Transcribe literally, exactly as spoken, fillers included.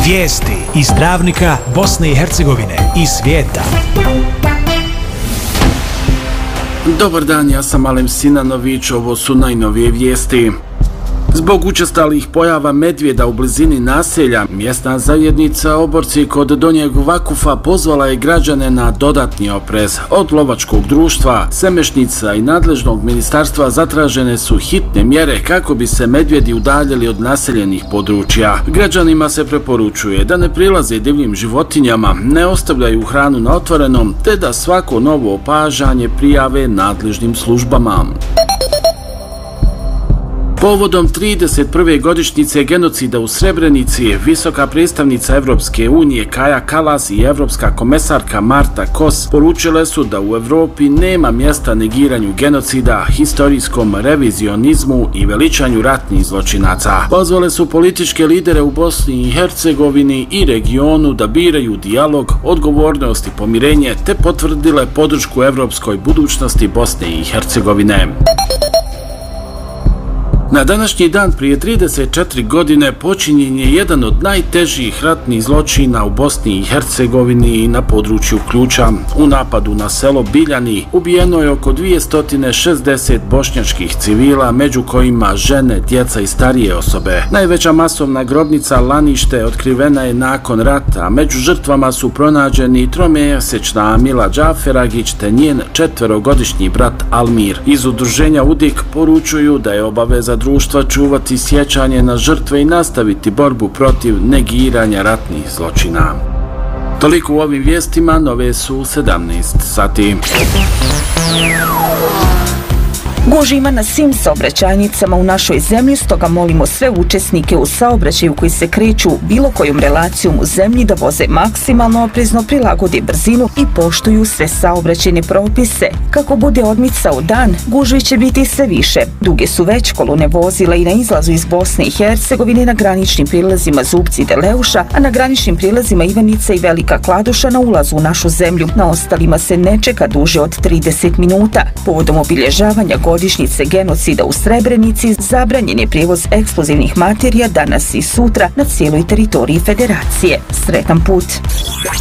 Vijesti iz Travnika, Bosne i Hercegovine i svijeta. Dobar dan, ja sam Alem Sinanović, ovo su najnovije vijesti. Zbog učestalih pojava medvjeda u blizini naselja, mjesna zajednica Oborci kod Donjeg Vakufa pozvala je građane na dodatni oprez. Od lovačkog društva, Semešnica i nadležnog ministarstva zatražene su hitne mjere kako bi se medvjedi udaljili od naseljenih područja. Građanima se preporučuje da ne prilaze divljim životinjama, ne ostavljaju hranu na otvorenom, te da svako novo opažanje prijave nadležnim službama. Povodom trideset prve godišnjice genocida u Srebrenici, visoka predstavnica Evropske unije Kaja Kallas i evropska komesarka Marta Kos poručile su da u Evropi nema mjesta negiranju genocida, historijskom revizionizmu i veličanju ratnih zločinaca. Pozvale su političke lidere u Bosni i Hercegovini i regionu da biraju dijalog, odgovornost i pomirenje, te potvrdile podršku evropskoj budućnosti Bosne i Hercegovine. Na današnji dan prije trideset četiri godine počinjen je jedan od najtežih ratnih zločina u Bosni i Hercegovini i na području Ključa. U napadu na selo Biljani ubijeno je oko dvjesto šezdeset bošnjačkih civila, među kojima žene, djeca i starije osobe. Najveća masovna grobnica Lanište otkrivena je nakon rata, a među žrtvama su pronađeni tromjesečna Mila Džaferagić te njen četverogodišnji brat Almir. Iz udruženja U D I K poručuju da je obaveza društva čuvati sjećanje na žrtve i nastaviti borbu protiv negiranja ratnih zločina. Toliko u ovim vijestima, nove su u sedamnaest sati. Gužvi ima na svim saobraćajnicama u našoj zemlji, stoga molimo sve učesnike u saobraćaju koji se kreću bilo kojom relacijom u zemlji da voze maksimalno oprezno, prilagode brzinu i poštuju sve saobraćajne propise. Kako bude odmicao dan, gužvi će biti sve više. Duge su već kolone vozila i na izlazu iz Bosne i Hercegovine na graničnim prilazima Zubci i Deleuša, a na graničnim prilazima Ivanica i Velika Kladuša na ulazu u našu zemlju. Na ostalima se ne čeka duže od trideset minuta. Povodom obilježavanja godišnjice genocida u Srebrenici zabranjen je prijevoz eksplozivnih materija danas i sutra na cijeloj teritoriji Federacije. Sretan put!